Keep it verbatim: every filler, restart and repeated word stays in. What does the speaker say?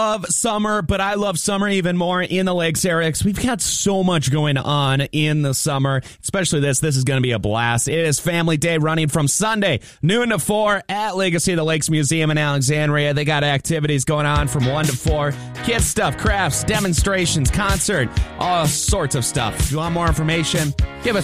Love summer, but I love summer even more in the Lakes area because we've got so much going on in the summer, especially this. This is going to be a blast. It is Family Day running from Sunday, noon to four at Legacy of the Lakes Museum in Alexandria. They got activities going on from one to four. Kids stuff, crafts, demonstrations, concert, all sorts of stuff. If you want more information, give us